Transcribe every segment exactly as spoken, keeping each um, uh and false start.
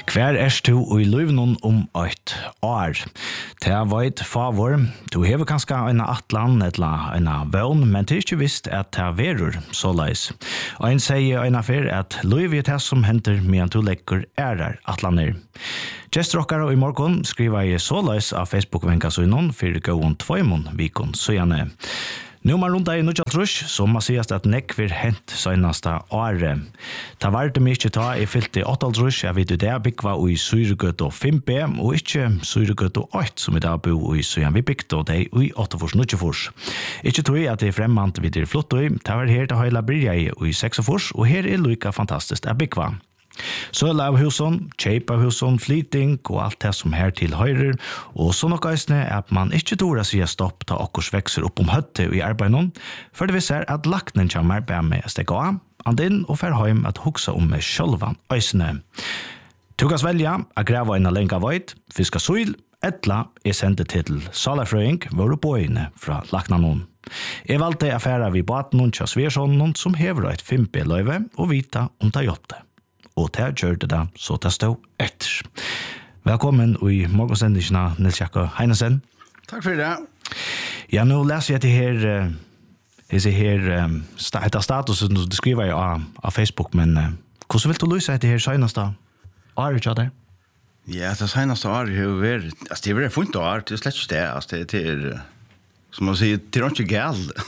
Hver er du i løvnen om et år? Det veit favor. Du hever kanskje en atlan eller en vøn, men det er ikke visst at det verur såleis. Og en sier en affær at løv er det som henter medan du legger ærer atlaner. Gestrockare i morgon skriver jeg såleis av Facebook-venkasunnen for gåen tvøymon vikon søgjane. Nu man rundt i Nujjaltrus, så må sies at nek vil hent søgnasta året. Ta varte mig ikke ta i fyllt i åttaltrus, jeg vet jo det byggva i Syregøt og fem B, og ikke Syregøt og åtte, som i dag bo i Søyan vi byggt, og det er i åttafors, nutjafors. Ikke tog jeg at det er fremmant videre flott, ta var her til høyla bryr jeg i seksafors, og her er lykka fantastisk å byggva. Søla av husen, kjeip av husen, flyting og alt det som her til høyre, og så nok eisne er at man ikke dora sier stopp ta okkurs vekser opp om høtte i arbeidnon, for det viser at laknen kommer bare med å stekke av, and inn og fer heim at hugsa om med sjølvan eisne. Tukas velja a grava en lenga void, fiska suil, etla er sendet til salafrøying, våre bøyene fra laknanon. Jeg valgte affæra vi baten til Sverssonen som hever et fem B-løyve og vita om det gjorde. Og det gjørte det, så det stod etter. Velkommen i morgensendisene, Nils Jakob Heinesen. Takk for det. Ja, nå leser jeg til her, jeg ser her, etter statusen du skriver jo av, av Facebook, men hvordan vil du løse etter her seneste året, ikke det? Ja, det seneste året har vært, altså det har vært funnet år, det er slett ikke det, altså det er, som man sier, det er ikke galt.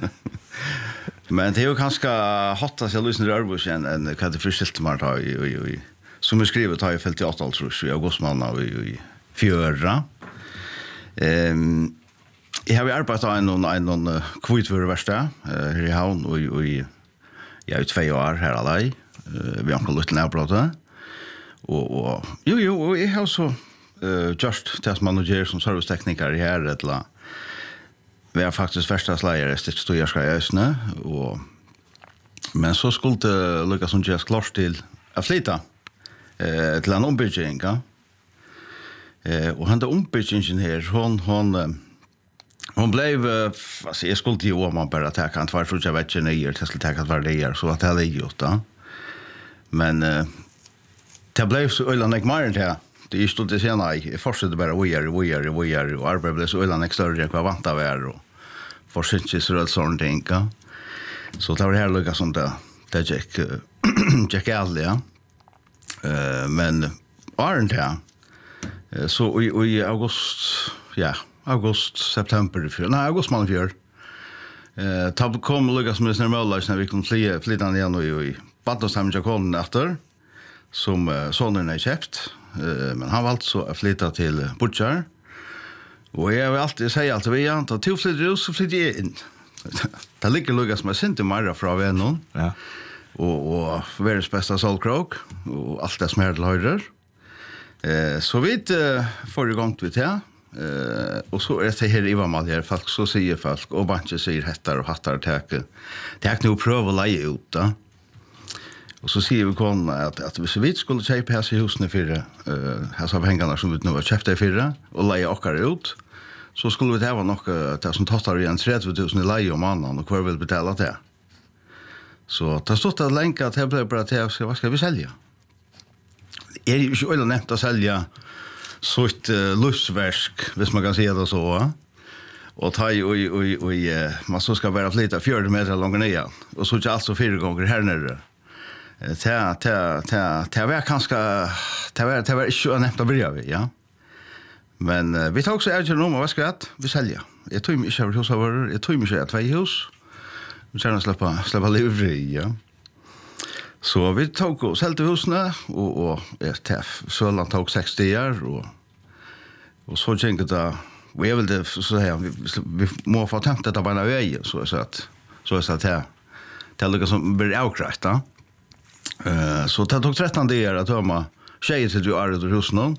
Men det er jo ganske hot at jeg lyser i Rørbus enn en, hva det første man tar i, i, i, som jeg skriver tar i felt i åttal, tror jeg, i augustmåned i, i fjøra. Um, jeg har jo arbeidet av en, en, en kvittvøreverste uh, her i havn, og, og jeg er jo tve år her alai, uh, vi har ikke lyst til nærbrottet. Og, og, jo, jo, og jeg har også uh, gjort det som man gjør som servicetekniker her, et eller annet. Vi har faktisk første sleier i stedet stod jeg skal i Øsne, og men så skulle det lykkes som gjøres klart til å flytte eh, til en ombygging. Ja? Eh, og han der ombyggingen her, hun, hun, hun ble, altså jeg skulle til å man bare ta kan tvær, tror jeg vet ikke nøyer, til å ta kan tvær leier, så at det hadde gjort da. Men eh, det ble så øyland ikke mer enn det. Det er stod til senere, jeg fortsatte bare voier, voier, voier, og arbeidet ble så øyland ikke større enn hva vant av er, og forsyntes og sånne ting. Ja. Så det var her lykket som det, det gikk, gikk alle, ja. Uh, men åren til, uh, så i, i august, ja, august, september i fjør, nei, august mann i fjør, uh, da kom lykket som det snart møller, så vi kunne flytte han igjen og i Badostheim til Kålen etter, som uh, sonen er kjøpt, uh, men han valgte så å flytte til Butcher. Og jeg vil alltid si alt vi er, da to flytter ut, så flytter jeg inn. Det ligger lukket som jeg synte mer fra vennen, ja. og, og verdens beste solkrok, og alt det som er til høyre. Eh, så vi uh, får i gang til det, eh, og så er det her i hva man gjør, folk, så sier folk, og banket sier hettar og hattar og teker. Det er ikke noe å prøve å leie ut, da. Og så sier vi konen at, at hvis vi skulle kjøpe hese i husene fire, uh, hese av pengene som vi nå har kjøpt det fire, og leie okkar ut, så skulle vi ta noe til som tattar igjen tretti tusen i leie om mannen, og hver vil betale det. Så det stod det lenge at jeg ble bare til å si, hva skal vi selge? Det er jo ikke øyne nevnt å selge sånt uh, lustversk, hvis man kan si det så. Og ta i, og, og, og, man så skal være flytta fjørde meter langt ned, og så ikke alt så fire ganger her nede. Det det var kanskje det var det var ikke nevnt å bry av, ja. Men uh, vi tar også ærlig om hva skal jeg vi selger. Jeg tror ikke over hos av våre, jeg tror ikke at vi er hos. Vi kjenner å slippe, slippe livre, ja. Så vi tok og selte husene, og, og ja, Søland tok seks stier, og, og så kjenket det, og jeg vil det, så her, vi, vi må få tømt dette på en av veien, så jeg sa at, så jeg sa at det, det er noe som blir avkreft, da. Uh, så det tok tretton dagar att tömma tjejer till du är ur husen.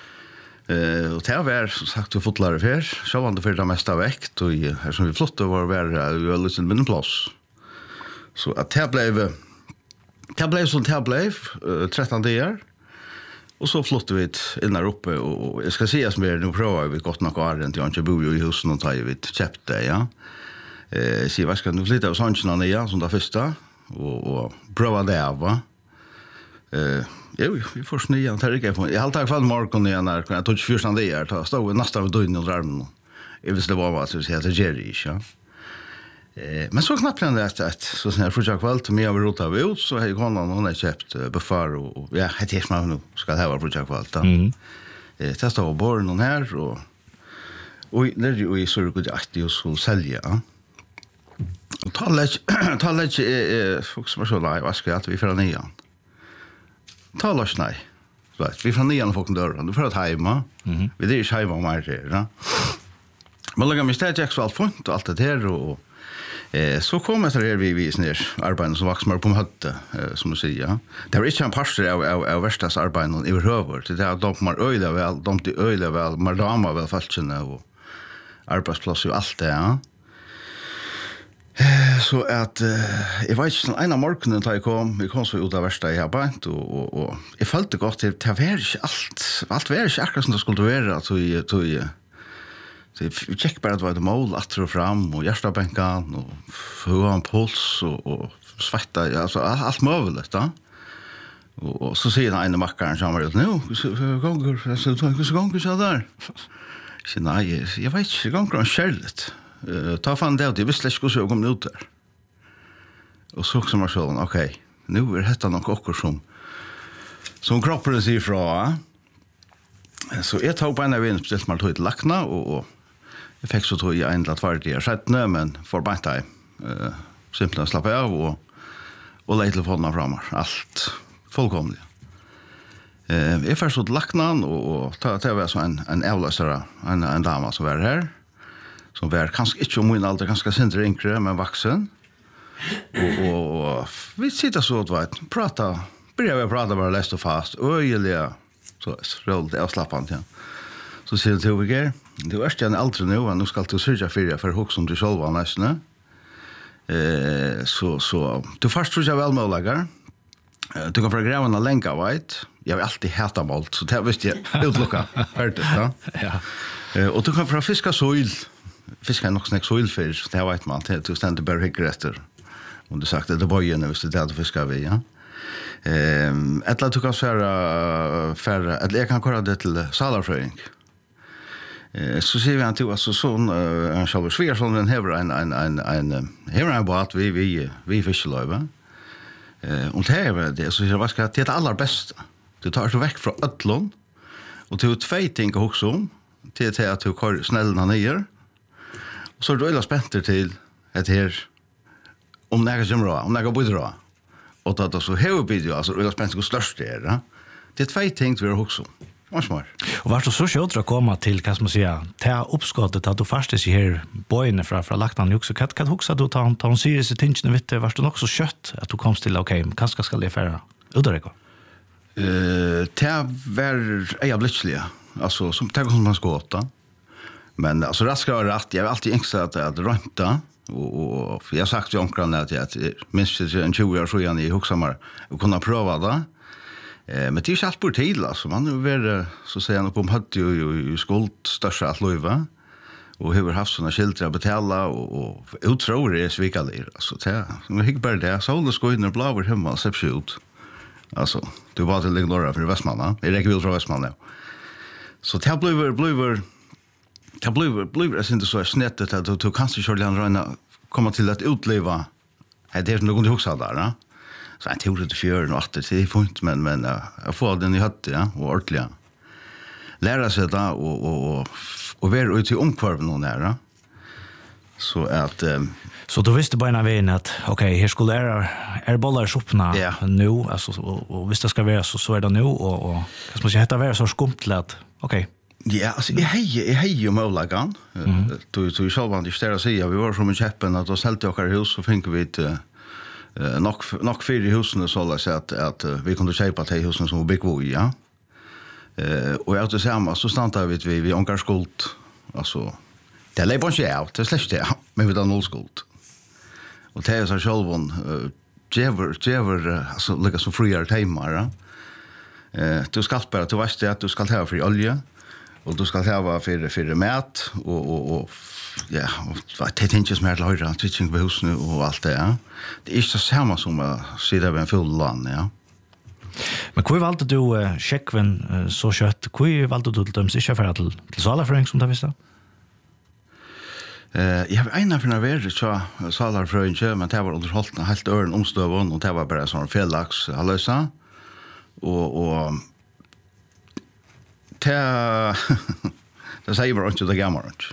Eh och det var som sagt du fotlare för. Så var det för det mesta väckt och här som vi flott var var vi har lite mindre plats. Så att det blev det blev sånt här blev uh, tretton dagar. Och så flott vi in där uppe och, och jag ska säga som är nu prövar vi gott något arrent jag inte bor i husen och tar vi köpte ja. Eh så vad ska nu flytta oss hanchen ner som det första. Och, och pröva det av va. Eh jo, vi får snöja tar det på. Jag har tagit fall morgon igen när jag tog första där ta stå nästan vid dörren och armen. Jag visste det var vad så heter Jerry, ja. Eh, men så knappt den där att så sen för jag kväll till mig över rota ut så har jag konan hon har köpt befar och ja, det är smart nu ska det ha för jag kväll då. Mm. Eh, testa och bor någon här och och när du är så god att du ska sälja. Och ta lätt ta lätt eh fokus på så där vad ska jag att vi får nian. Ta loss nej. Så vi får nian och dörren. Du får att hemma. Mhm. Vi det är hemma mer det, va? Men lägga mig städ jag så allt fint och allt det där och eh så kommer det vi vi ner arbeten som vaxmar på hötte eh, som du säger. Det är inte en pastor av av, av värstas arbeten i över till det är de kommer öle väl de till öle väl madama väl falskna och arbetsplats och allt det ja. Eh så att eh, jag vet inte en av morgonen då jag kom vi kom så ut av värsta i arbetet och och och jag följde gott till det var inte allt allt var inte akkurat som det skulle vara så i så i vi checkar bara att det var mål att och fram och hjärtabänkan och få en puls och, och svetta alltså allt möjligt då. Och, och så säger en mackaren som har nu så gånger så så gånger så där. Så nej, jag vet inte gånger en skället. Uh, ta fan det det visst läs så kom ut där. Och så som man så okej. Nu är detta nog också som som kroppen sig ifrån. Så jag tog på en av en speciellt mal tog ett lackna och, och jag fick så tror jag en lat vart det sett nu men för bara inte eh simpelt slappa av och och lägga telefonen framåt allt fullkomligt. Eh jag fick så ett lackna och, och ta ta var så en en avlösare en en dam som var här som var kanske inte om alder ganska sent yngre men vuxen. Och, och, och vi sitter så att vet prata börjar vi prata bara läst och fast och ja så roll det avslappande ja. Så ser det hur det du är stjärna äldre nu och nu ska du sörja för för hur som du själv var nästan eh så så du först tror jag väl möjliga du kan för gräva en länka vet jag har alltid hatat malt så det visste jag utlucka färdigt ja ja och du kan för fiska soil fiska nog snack soil fish det vet man det du ständer bara hyggrätter om du sagt det bojen när vi det fiskar vi ja. Ehm ett lat du kan föra för att jag kan köra det till salarfröing. Eh så ser vi att det alltså sån en själva svär sån en häver en en en en här är bara att vi vi vi fiskelöva. Eh och här är det så jag ska till det allra bästa. Du tar så väck från öllon och till två ting också om till till att du kör snällna ner. Och så då är det spänt till ett här om några som bra om några bidra. Och då då så hur video alltså det är spänt hur störst det är va. Det är två ting vi har också. Vad smart. Och vart så så att komma till vad ska man säga ta uppskottet att du fast sig här boyne från från laktan också kan kan huxa du ta ta en seriös attention vet du vart du också kött att du kommer till okej kanske ska det färra udda det går. Eh ta var jag blitzliga alltså som tar som man ska åta. Men alltså raskare rätt jag har alltid ängstat att att rönta och, och jag har sagt till onkrarna att jag minst en tjugo år så igen i huxamar och kunna pröva det. Eh, men det är ju allt på tid alltså. Man nu är så säger han på om hade ju skuld största att löva och hur haft såna skiltra att betala och, och utror är svikalir alltså det som gick bara det så håller skoinen blåer hemma så ut. Alltså du var till Norra för Västmanland. Jag räcker väl från Västmanland. Så det blev blev det blev blev det inte så snettet att du kanske skulle andra komma till att utleva. Det är något du också där, va? Så jag tog det till fjörn och åter till fint men men jag får den i hatt ja och ordentligt. Lära sig det och och och och vara ute i omkvarven någon där. Så att um, så då visste bara en vägen att okej okay, här skulle är är bollar öppna yeah. nu alltså och, och visst det ska vara så så är det nu och och vad ska man säga heter vara så skumt att okej okay. Ja, alltså jag hej jag hej ju möjligen. Du du själv var det stära sig vi var som en käppen att oss helt och hus så fick vi ett eh nog nog för i husen så alla så att att vi kunde köpa till husen som big boy ja. Eh och jag hade samma så stannade vi vi vi onkar skuld alltså det lär på sig out det släppte jag men vi då noll skuld. Och det är så självon Jever Jever alltså lika så friare timmar. Eh du ska bara du vet att du ska ha för olja. Och du ska ha för för mat och och och ja, vad det tänker som är lite twitching på huset nu och allt det. Ja. Det är så samma som att sitta vid en full land, ja. Men hur valde du uh, checkven uh, så kött? Hur valde du till dem sig för till till salarfröing som det visste? Eh, jag har ena för när så salarfröing, men det var underhållande helt ören omstövon och det var bara sån fellax allösa. Och och det det säger man inte det gamla inte.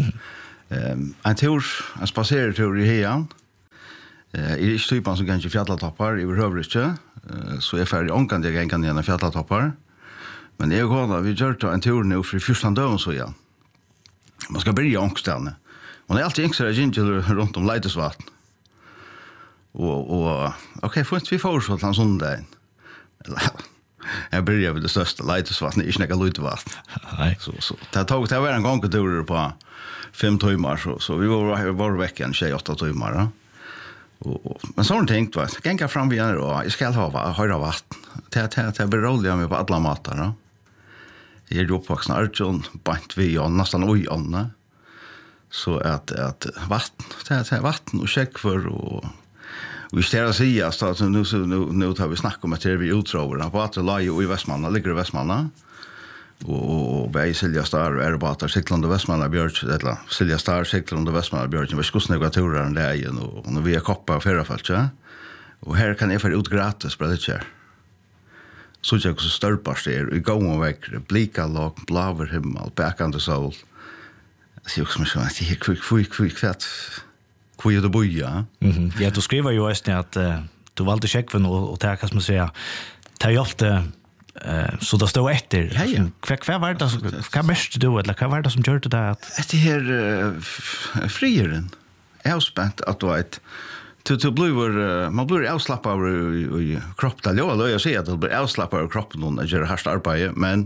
Ehm en tur, en spacertur i Hejan. Eh, är det typen som kanske fjälltoppar i överhuvudtaget. Eh, så är färdig onkan det kan gärna fjälltoppar. Men jag går vi gör då en tur nu för första dagen så igen. Man ska börja ångstane. Och det är alltid extra ginger runt om Leidesvatten. Och och okej, okay, får vi får så att sån där. Jag börjar med det största Leidesvatten, inte några Leidesvatten. Nej. Så så. Det tog det var en gång tur på fem timmar så så vi var var veckan tjugoåtta timmar. Ja. Och, och men så har jag tänkt vad gänga fram igen då. Jag ska ha höra vatten. Det det det beroliga mig på alla matar då. Jag är uppvuxen Arjun, bant vi och nästan oj Anna. Så att att vatten, det är vatten och check för och vi ställer sig att så nu så nu nu tar vi snack om att det är vi utrover på att la ju i Västmanland ligger i Västmanland. Och och bei Silja Star är det bara att Cyklande Västmanland Björk eller Silja Star Cyklande Västmanland Björk vi ska snägga turer den där igen och när vi är koppa och förra fall så och här kan jag få ut gratis på det här. Så jag så störpar det i gång och väck blika lag blåver himmel back on the soul. Så jag som så att det quick quick quick fett kvitt det boja. Mhm. Ja, du skriver ju just att uh, du valde checkven och och ta kan man säga ta hjälpte uh, så det står efter. Ja, ja. Kvar kvar var det vad mest du eller vad var det som gjorde det att det här uh, frieren. Jag har spänt att du vet till till blir man blir avslappad i kroppen då eller jag ser att det blir avslappad i kroppen när jag gör hardt arbete men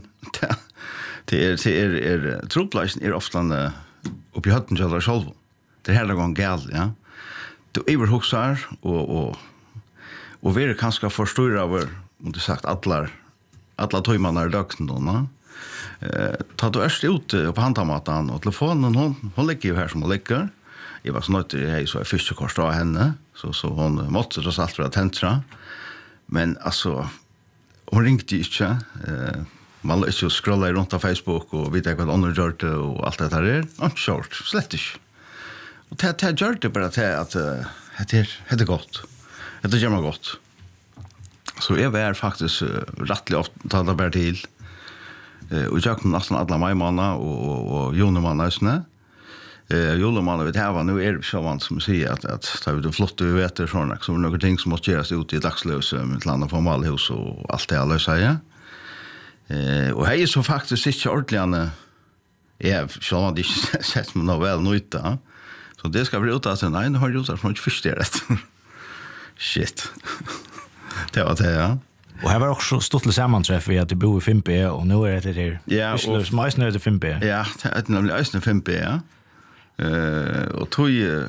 det är det är är tropplasen är ofta uppe i hatten jag själv. Det här går gal, ja. Du överhuxar och och och vi är kanske förstår över om du sagt alla alla timmarna i dagen då, va? Eh tar du först ut på handamatan och telefonen hon hon ligger ju här som hon ligger. Jag var snart i så första kurs då henne så så hon måste då allt för att tentra. Men alltså hon ringde inte eh man låter ju scrolla runt på Facebook och vet vad andra gör det och allt det där är inte short slett inte. Och det det gör det bara till att det är det är gott. Det gör man gott. Så jag var faktiskt rättligt ofta talar bara till eh och jag kom nästan alla majmanna och och jonemanna snä. Eh jonemanna vet här var nu är det så vant som säger att att ta ut och flott och vet det såna så några ting som måste göras ut i dagslös med landa på malhus och allt det alla säger. Eh och här är så faktiskt inte ordentligt jag så hade inte sett mig väl nöjda. Så det ska bli utan att nej, nu har jag gjort det från inte förstått. Shit. Det var det, ja. och här var också stort till sammanträff vi att du bor i fem B och nu är det det. Ja, och smäs ner till fem B. Ja, det är nämligen östra fem B, ja. Eh och tog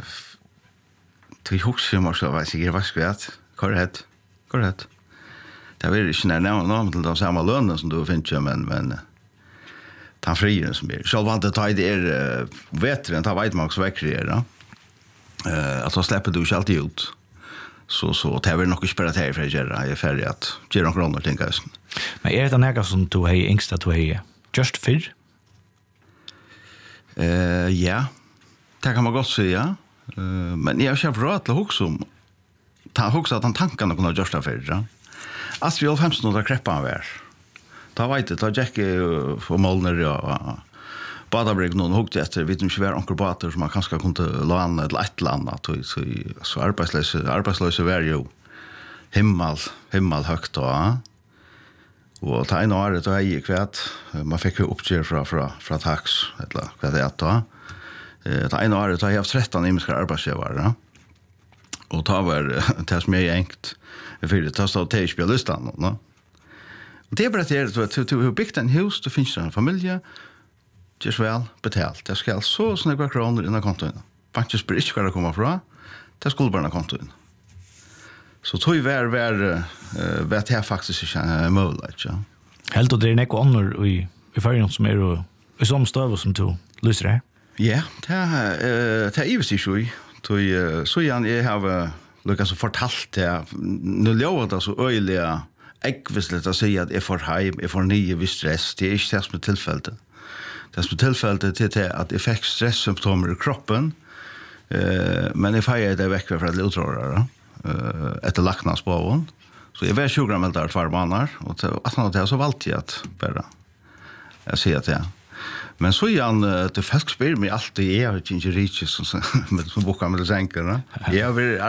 tog huxar man så vad sig vad ska det? Korrekt. Korrekt. Det är ju snä när någon till de samma lönen som du finns men men ta frieren som är. Själv vant det det är bättre än ta vet man också väckre eh att så släpper du ju alltid ut. Så så det är väl nog spelat här för att göra är färdig att göra några andra ting kanske. Men är det något som du har ängst att du har just för? Eh ja. Det kan man gott säga. Eh men jag har råd att huxa om ta huxa att tankarna kunna just för ja. Att vi har femton några kreppan var. Ta vet det, ta Jack och Molner ja. Badabrygg någon huggt efter vet inte var onkel Bater som man kanske kunde låna ett ett land att så så arbetslösa arbetslösa var ju himmel himmel högt då. Och ta en år det är ju kvärt man fick ju uppger från från från tax eller vad det är då. Eh ta en år det har jag tretton inhemska arbetsgivare. Och ta var det som är enkelt för det tar så till spellistan då. Det är bara det att du har byggt en hus, det finns en familj, just väl betalt. Det ska så snägga kronor in i kontot. Banken spyr inte hva det kommer fra, det skulle bara kontot. Så tog vi var, var, vet jeg faktisk ikke en mulighet, ja. Helt og det er noe annet i, i ferien som er i samme støv som du lyser her? Ja, det er det er ivis ikke i. Så igjen, jeg har lykkes å fortalt det. Nå lovet det så øyelig ekvisligt att säga att jag får hem, jag får nio vid stress. Det är inte det som är tillfället. Det som är tillfället är att jag fick stresssymptomer i kroppen. Eh, men jag fick det väck för att det utrörare. Eh, efter lacknadsbån. Så jag var tjugo gram där två månader. Och att han hade så valt jag att bara. Jag ser att det. Men så igen, det folk spyr mig alltid, jag har inte riktigt som bokar med det sänkerna. Jag vill